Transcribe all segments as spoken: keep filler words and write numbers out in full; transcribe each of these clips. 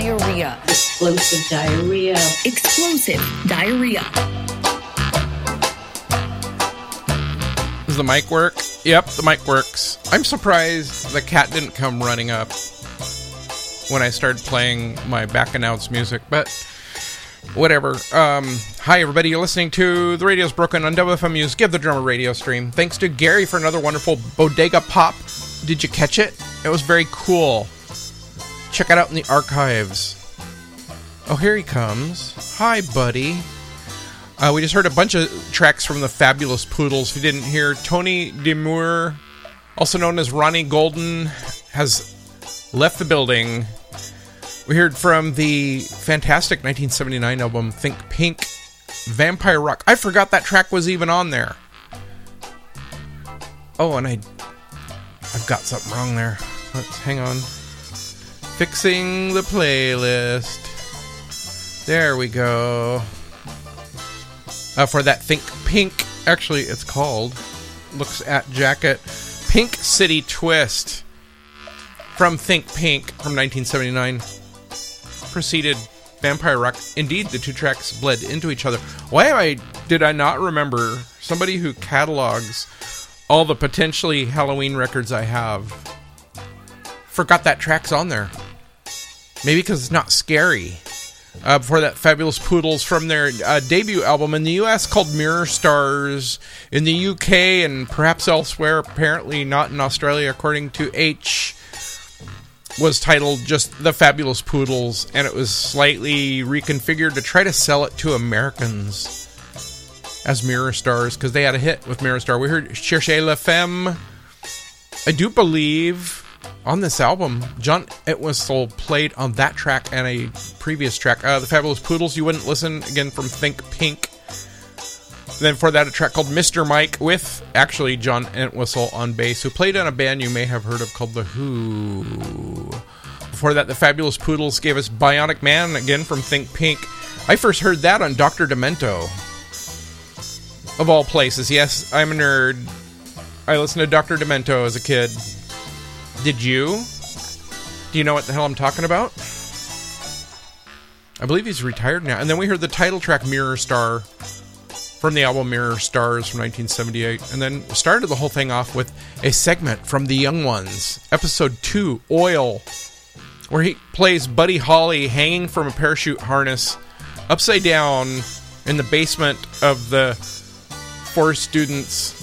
diarrhea. Explosive diarrhea. Explosive diarrhea. Does the mic work? Yep, the mic works. I'm surprised the cat didn't come running up when I started playing my back announce music, but whatever. Um, hi, everybody. You're listening to The Radio's Broken on W F M U's Give the Drummer radio stream. Thanks to Gary for another wonderful Bodega Pop. Did you catch it? It was very cool. Check it out in the archives. Oh, here he comes. Hi, buddy. Uh, we just heard a bunch of tracks from the Fabulous Poodles. If you didn't hear, Tony Demure, also known as Ronnie Golden, has left the building. We heard from the fantastic nineteen seventy-nine album Think Pink, Vampire Rock. I forgot that track was even on there. Oh, and I, I've got something wrong there. Let's hang on. Fixing the playlist. There we go. Uh, for that Think Pink, actually it's called, looks at jacket, Pink City Twist from Think Pink from nineteen seventy-nine. Preceded Vampire Rock. Indeed, the two tracks bled into each other. Why I, did I not remember somebody who catalogs all the potentially Halloween records I have? Forgot that track's on there. Maybe because it's not scary. Uh, before that, Fabulous Poodles from their uh, debut album in the U S called Mirror Stars. In the U K and perhaps elsewhere, apparently not in Australia, according to H, was titled just The Fabulous Poodles, and it was slightly reconfigured to try to sell it to Americans as Mirror Stars, because they had a hit with Mirror Star. We heard Cherchez la Femme. I do believe on this album, John Entwistle played on that track and a previous track. Uh, the Fabulous Poodles, you wouldn't listen, again, from Think Pink. Then for that, a track called Mister Mike with, actually, John Entwistle on bass, who played in a band you may have heard of called The Who. Before that, the Fabulous Poodles gave us Bionic Man, again from Think Pink. I first heard that on Doctor Demento. Of all places. Yes, I'm a nerd. I listened to Doctor Demento as a kid. Did you? Do you know what the hell I'm talking about? I believe he's retired now. And then we heard the title track, Mirror Star, from the album Mirror Stars from nineteen seventy-eight. And then started the whole thing off with a segment from The Young Ones, episode two, Oil, where he plays Buddy Holly hanging from a parachute harness upside down in the basement of the four students'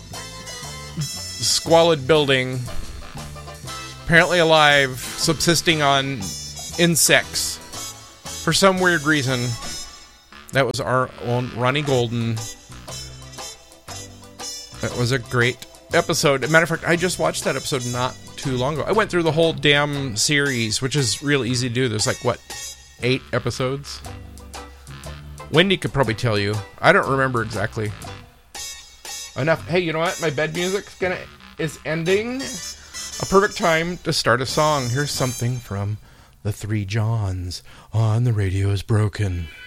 squalid building, apparently alive, subsisting on insects for some weird reason. That was our own Ronnie Golden. That was a great episode. As a matter of fact, I just watched that episode not too long ago. I went through the whole damn series, which is real easy to do. There's like, what, eight episodes? Wendy could probably tell you. I don't remember exactly. Enough. Hey, you know what? My bed music's gonna is ending. A perfect time to start a song. Here's something from the Three Johns on The Radio is Broken.